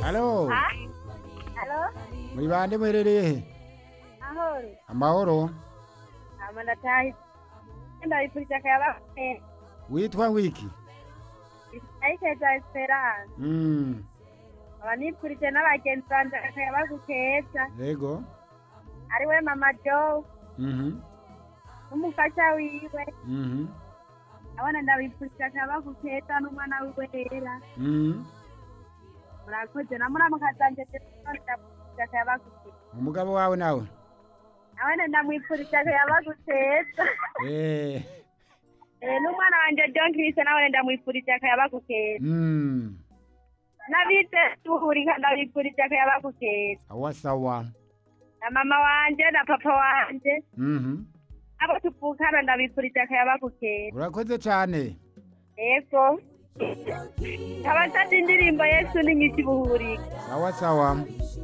Halo, Ha? Halo? muri bande mwerereye he? Ahoro. Amahoro. Amanda tahi. Ndabipfurije akayaba Witwa wiki? Ayikeza Esperance. Abanipfurije n'abagenzi banje akayaba gukeza. Yego. Ari we Mama Joe. Mhm. N'umufasha wiwe. Mhm. Abana ndabipfurije akayaba gukeza n'umwana wiwe rera. Murakoze na muramukazanje ndabipfurije akayaba gukeza. Umugabo wawe nawe? Abana ndamwipfurije akayaba gukeza. N'umwana wanje John Chris nawe ndamwipfurije akayaba gukeza. Nabite tuhurika ndabipfurije akayaba gukeza. Sawa sawa. Na mama wanje na papa wanje. Abo tuvukana ndabipfurije akayaba gukeza. Urakoze cyane. Yego. Abashatse indirimbo Yesu ni nyinshi buhurika. Sawa sawa.